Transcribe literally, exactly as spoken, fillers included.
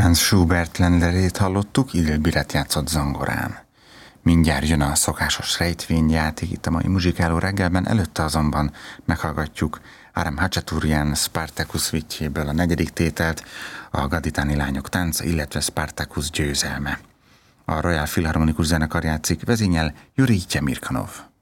Franz Schubert Ländlerét hallottuk, Idilbiret játszott zongorán. Mindjárt jön a szokásos rejtvényjáték itt a mai muzsikáló reggelben, előtte azonban meghallgatjuk Aram Hachaturian Spartacus vittjéből a negyedik tételt, a Gaditáni lányok tánca, illetve Spartacus győzelme. A Royal Philharmonikus zenekar játszik, vezényel Jurij Tyemirkanov.